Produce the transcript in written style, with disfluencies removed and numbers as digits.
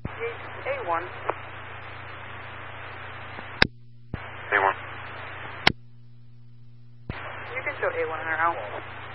A1. A1. You can show A1 in our out.